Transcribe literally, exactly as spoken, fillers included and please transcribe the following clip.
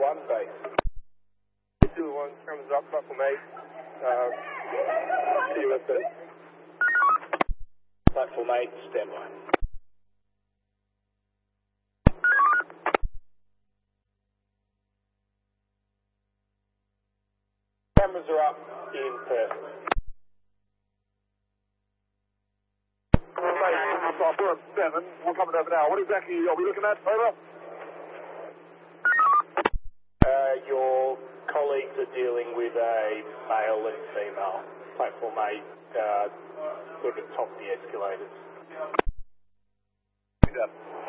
one base. two one comes up, platform eight. Uh, see you at the platform eight, standby. Cameras are up in Perth. We're at seven. We're coming over now. What exactly are we looking at? Over. Uh, your colleagues are dealing with a male and female. Platform eight, uh, sort of top the escalators. Yeah.